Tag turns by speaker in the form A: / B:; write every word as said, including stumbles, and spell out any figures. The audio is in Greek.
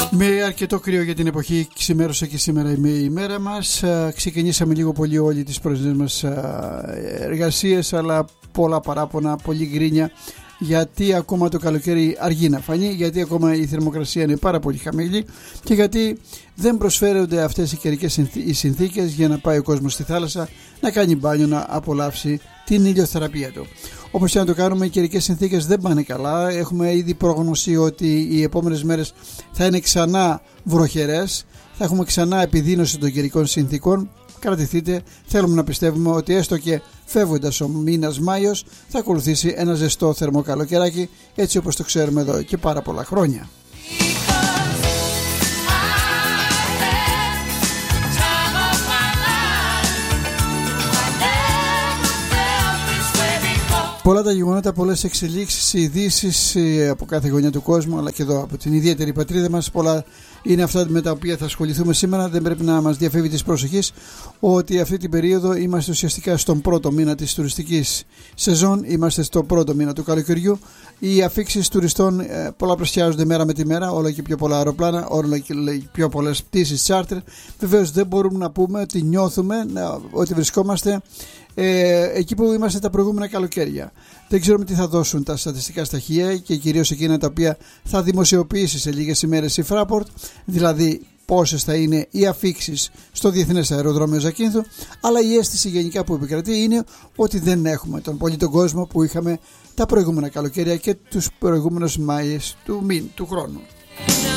A: Με αρκετό κρύο για την εποχή ξημέρωσε και σήμερα η ημέρα μας. Ξεκινήσαμε λίγο πολύ όλοι τις πρωινές μας εργασίες, αλλά πολλά παράπονα, πολύ γκρίνια, γιατί ακόμα το καλοκαίρι αργεί να φανεί, γιατί ακόμα η θερμοκρασία είναι πάρα πολύ χαμηλή και γιατί δεν προσφέρονται αυτές οι καιρικές οι συνθήκες για να πάει ο κόσμος στη θάλασσα να κάνει μπάνιο, να απολαύσει την ηλιοθεραπεία του. Όπως και να το κάνουμε, οι καιρικές συνθήκες δεν πάνε καλά. Έχουμε ήδη προγνωστεί ότι οι επόμενες μέρες θα είναι ξανά βροχερές, θα έχουμε ξανά επιδείνωση των καιρικών συνθήκων. Κρατηθείτε, θέλουμε να πιστεύουμε ότι έστω και φεύγοντας ο μήνας Μάιος θα ακολουθήσει ένα ζεστό θερμό καλοκαιράκι, έτσι όπως το ξέρουμε εδώ και πάρα πολλά χρόνια. Πολλά τα γεγονότα, πολλές εξελίξεις, ειδήσεις από κάθε γωνιά του κόσμου, αλλά και εδώ από την ιδιαίτερη πατρίδα μας. Πολλά είναι αυτά με τα οποία θα ασχοληθούμε σήμερα. Δεν πρέπει να μας διαφεύγει της προσοχής ότι αυτή την περίοδο είμαστε ουσιαστικά στον πρώτο μήνα της τουριστικής σεζόν. Είμαστε στο πρώτο μήνα του καλοκαιριού. Οι αφήξεις τουριστών ε, πολλαπλασιάζονται μέρα με τη μέρα, όλο και πιο πολλά αεροπλάνα, όλο και πιο πολλές πτήσεις charter. Βεβαίως δεν μπορούμε να πούμε ότι νιώθουμε ότι βρισκόμαστε Ε, εκεί που είμαστε τα προηγούμενα καλοκαίρια. Δεν ξέρουμε τι θα δώσουν τα στατιστικά στοιχεία και κυρίως εκείνα τα οποία θα δημοσιοποιήσει σε λίγες ημέρες η Fraport, δηλαδή πόσες θα είναι οι αφήξεις στο Διεθνές Αεροδρόμιο Ζακίνθου, αλλά η αίσθηση γενικά που επικρατεί είναι ότι δεν έχουμε τον πολύ τον κόσμο που είχαμε τα προηγούμενα καλοκαίρια και τους προηγούμενους Μάιες του, του χρόνου.